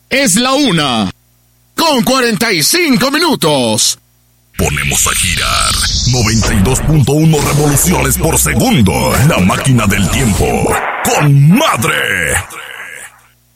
Es la 1:45. Ponemos a girar 92.1 revoluciones por segundo. La máquina del tiempo. ¡Con madre!